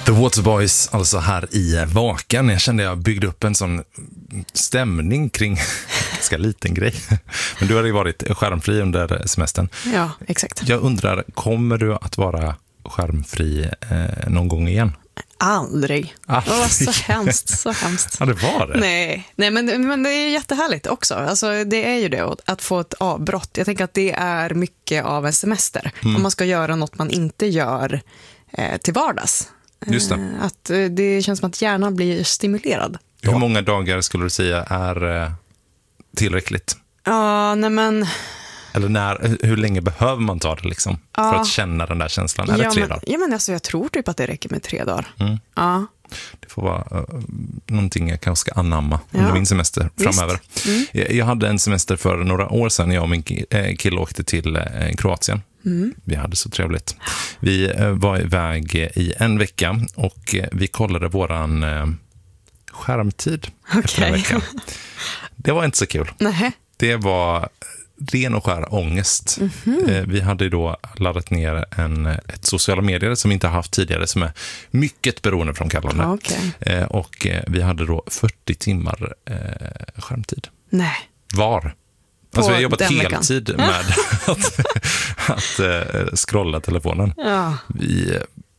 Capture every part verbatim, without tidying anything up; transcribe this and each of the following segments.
The Waterboys, alltså här i Vakan. Jag kände jag byggde upp en sån stämning kring ganska liten grej. Men du har ju varit skärmfri under semestern. Ja, exakt. Jag undrar, kommer du att vara skärmfri eh, någon gång igen? Aldrig. Aldrig. Det var så hemskt, så hemskt. Ja, det var det. Nej, Nej men, men det är jättehärligt också. Alltså, det är ju det, att få ett avbrott. Jag tänker att det är mycket av en semester. Mm. Om man ska göra något man inte gör eh, till vardags. Just det. Eh, att eh, det känns som att hjärnan blir stimulerad. Då. Hur många dagar skulle du säga är eh, tillräckligt? Ja, nej men... Eller när, hur länge behöver man ta det liksom, ja. för att känna den där känslan? Är det ja, tre men, dagar? Ja, men alltså, jag tror typ att det räcker med tre dagar. Mm. Ja. Det får vara uh, någonting jag kanske ska anamma ja. under min semester Visst. framöver. Mm. Jag, jag hade en semester för några år sedan. Jag och min kille åkte till eh, Kroatien. Mm. Vi hade så trevligt. Vi eh, var iväg i en vecka och eh, vi kollade våran eh, skärmtid okay. efter en vecka. Det var inte så kul. Nähä. Det var ren och skär ångest. Mm-hmm. Eh, vi hade då laddat ner en, ett sociala medier som vi inte har haft tidigare, som är mycket beroendeframkallande. Okay. Eh, och eh, vi hade då fyrtio timmar eh, skärmtid. Nej. Var? På alltså vi har jobbat heltid veckan. med att, att eh, scrolla telefonen. Ja. Vi,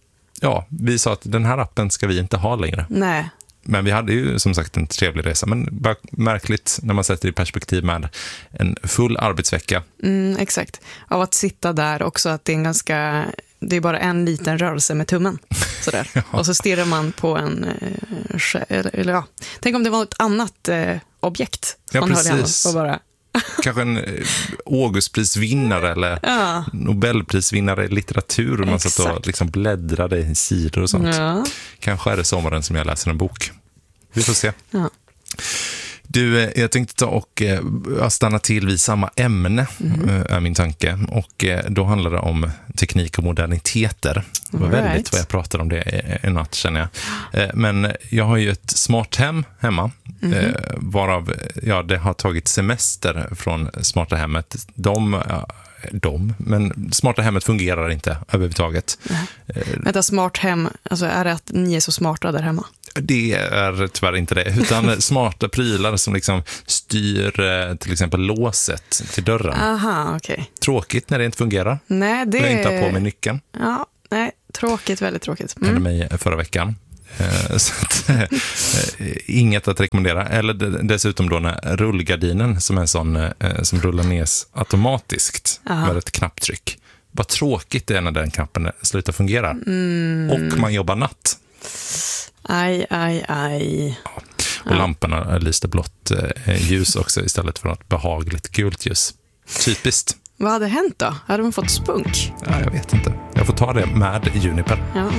ja, vi sa att den här appen ska vi inte ha längre. Nej. Men vi hade ju som sagt en trevlig resa. Men bara märkligt när man sätter i perspektiv med en full arbetsvecka. Mm, exakt. Av att sitta där också, att det är en ganska... Det är bara en liten rörelse med tummen. Sådär. ja. Och så stirrar man på en... Eh, eller, ja. Tänk om det var ett annat eh, objekt. Ja, man precis. Och bara... Kanske en eh, Augustprisvinnare eller ja. Nobelprisvinnare i litteratur. Man exakt. satt och liksom bläddrade i sidor och sånt. Ja. Kanske är det sommaren som jag läser en bok. Vi får se. Ja. Du, jag tänkte ta och eh, stanna till vid samma ämne, mm. är min tanke. Och eh, då handlar det om teknik och moderniteter. Det var right. väldigt vad jag pratade om det en natt, känner jag. Eh, men jag har ju ett smart hem hemma. Mm. Eh, varav ja, det har tagit semester från smarta hemmet. De... Ja, de, men smarta hemmet fungerar inte överhuvudtaget. Mm. Vänta, smart hem, alltså är det att ni är så smarta där hemma? Det är tyvärr inte det, utan smarta prylar som liksom styr till exempel låset till dörren. Aha, okej. Okay. Tråkigt när det inte fungerar. Nej, det... Jag inte har på mig nyckeln. Ja, nej, tråkigt, väldigt tråkigt. Mm. Hände mig förra veckan. Så att, inget att rekommendera. Eller dessutom då när rullgardinen som är en sån som rullar ner automatiskt. Aha. Med ett knapptryck. Vad tråkigt det är när den knappen slutar fungera. Mm. Och man jobbar natt. Aj, aj, aj. Ja. Och ja. Lamporna lyste blått ljus också istället för något behagligt gult ljus. Typiskt. Vad hade hänt då? Hade de fått spunk? Ja, jag vet inte. Jag får ta det med Juniper. Ja.